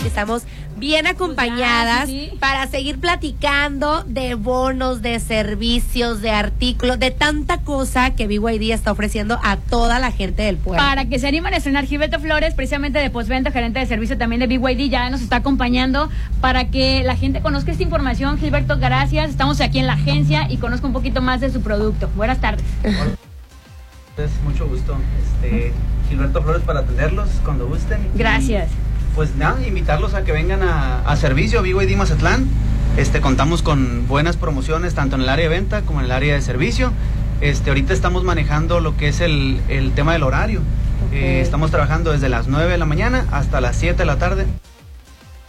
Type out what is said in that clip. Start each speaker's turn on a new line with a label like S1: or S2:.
S1: que estamos bien acompañadas para seguir platicando de bonos, de servicios, de artículos, de tanta cosa que BYD está ofreciendo a toda la gente del pueblo.
S2: Para que se animen a estrenar, Gilberto Flores, precisamente de postventa, gerente de servicio también de BYD, ya nos está acompañando para que la gente conozca esta información. Gilberto, gracias. Estamos aquí en la agencia y conozca un poquito más de su producto. Buenas tardes.
S3: Es mucho gusto. Gilberto Flores para atenderlos cuando gusten.
S2: Gracias.
S3: Pues nada, invitarlos a que vengan a servicio BYD Mazatlán. Contamos con buenas promociones tanto en el área de venta como en el área de servicio. Ahorita estamos manejando lo que es el tema del horario. Estamos trabajando desde las 9 de la mañana hasta las 7 de la tarde.